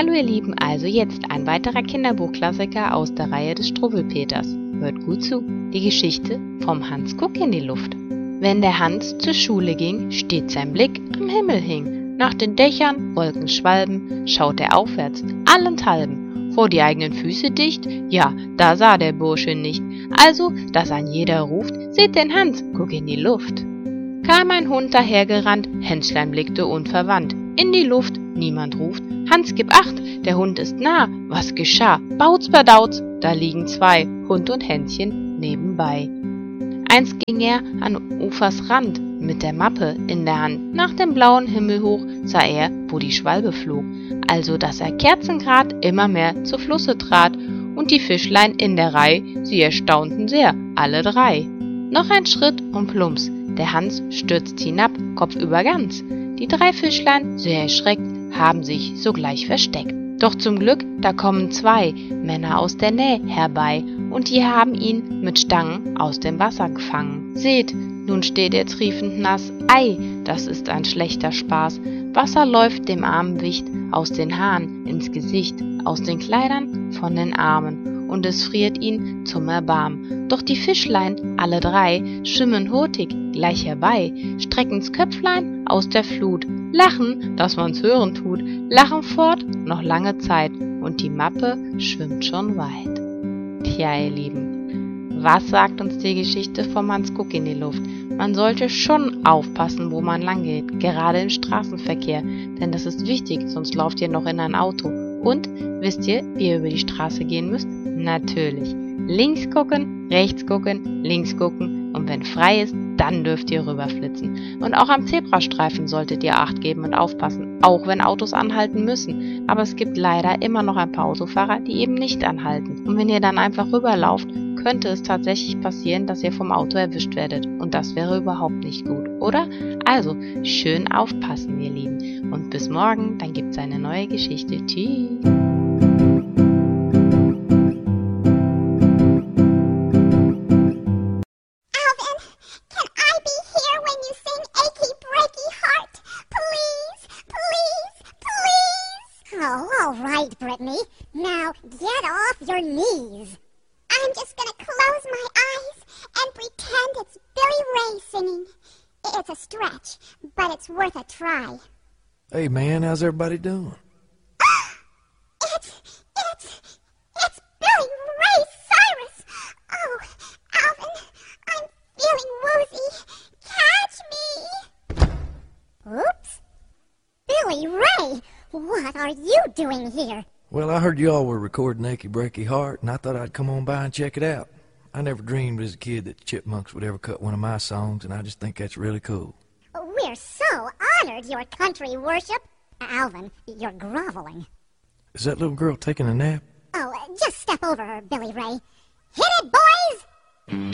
Hallo ihr Lieben, also jetzt ein weiterer Kinderbuchklassiker aus der Reihe des Struwwelpeters. Hört gut zu, die Geschichte vom Hans Guck in die Luft. Wenn der Hans zur Schule ging, stets sein Blick am Himmel hing. Nach den Dächern, Wolken, Schwalben, schaut er aufwärts, allenthalben. Vor die eigenen Füße dicht, ja, da sah der Bursche nicht. Also, dass ein jeder ruft, seht den Hans, guck in die Luft. Kam ein Hund dahergerannt, Hänschlein blickte unverwandt. In die Luft, niemand ruft, Hans, gib Acht, der Hund ist nah. Was geschah? Bauz, Badauz, da liegen zwei, Hund und Hänschen nebenbei. Einst ging er an Ufers Rand, mit der Mappe in der Hand. Nach dem blauen Himmel hoch sah er, wo die Schwalbe flog. Also, dass er kerzengrad immer mehr zu Flusse trat. Und die Fischlein in der Reih, sie erstaunten sehr, alle drei. Noch ein Schritt und plumps, der Hans stürzt hinab, kopfüber ganz. Die drei Fischlein, sehr erschreckt, haben sich sogleich versteckt. Doch zum Glück, da kommen zwei Männer aus der Nähe herbei, und die haben ihn mit Stangen aus dem Wasser gefangen. Seht, nun steht er triefend nass, ei, das ist ein schlechter Spaß. Wasser läuft dem armen Wicht aus den Haaren ins Gesicht, aus den Kleidern, von den Armen, und es friert ihn zum Erbarmen. Doch die Fischlein, alle drei, schwimmen hurtig gleich herbei, strecken's Köpflein aus der Flut, lachen, dass man's hören tut, lachen fort noch lange Zeit, und die Mappe schwimmt schon weit. Tja, ihr Lieben, was sagt uns die Geschichte vom Hans Guck in die Luft? Man sollte schon aufpassen, wo man lang geht, gerade im Straßenverkehr, denn das ist wichtig, sonst lauft ihr noch in ein Auto. Und, wisst ihr, wie ihr über die Straße gehen müsst? Natürlich. Links gucken, rechts gucken, links gucken, und wenn frei ist, dann dürft ihr rüberflitzen. Und auch am Zebrastreifen solltet ihr Acht geben und aufpassen, auch wenn Autos anhalten müssen. Aber es gibt leider immer noch ein paar Autofahrer, die eben nicht anhalten. Und wenn ihr dann einfach rüberlauft, könnte es tatsächlich passieren, dass ihr vom Auto erwischt werdet. Und das wäre überhaupt nicht gut, oder? Also, schön aufpassen, ihr Lieben. Und bis morgen, dann gibt's eine neue Geschichte. Tschüss. Oh, all right, Brittany. Now get off your knees. I'm just gonna close my eyes and pretend it's Billy Ray singing. It's a stretch, but it's worth a try. Hey, man, how's everybody doing? It's Billy Ray Cyrus. Oh, Alvin, I'm feeling woozy. Catch me. Oops. Billy Ray, what are you doing here? Well, I heard y'all were recording Achy Breaky Heart, and I thought I'd come on by and check it out. I never dreamed as a kid that the Chipmunks would ever cut one of my songs, and I just think that's really cool. We're so honored, Your Country Worship. Alvin, you're groveling. Is that little girl taking a nap? Oh, just step over her, Billy Ray. Hit it, boys!